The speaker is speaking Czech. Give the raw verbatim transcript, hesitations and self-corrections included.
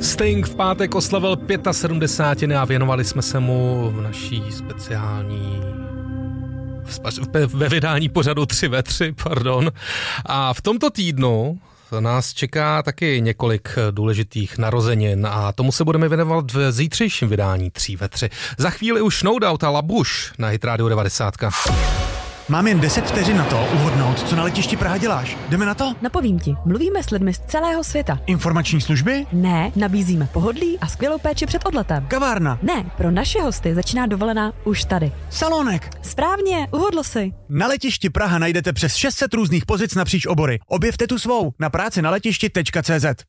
Sting v pátek oslavil sedmdesátiny a věnovali jsme se mu v naší speciální ve vydání pořadu tři ve tři, pardon. A v tomto týdnu nás čeká taky několik důležitých narozenin a tomu se budeme věnovat v zítřejším vydání tři ve tři. Za chvíli už No Doubt a La Bouche na Hit Radio devadesát. Mám jen deset vteřin na to uhodnout, co na letišti Praha děláš. Jdeme na to? Napovím ti, mluvíme s lidmi z celého světa. Informační služby? Ne, nabízíme pohodlí a skvělou péči před odletem. Kavárna? Ne, pro naše hosty začíná dovolená už tady. Salonek? Správně, uhodl si. Na letišti Praha najdete přes šest set různých pozic napříč obory. Objevte tu svou na práci na letišti tečka cé zet.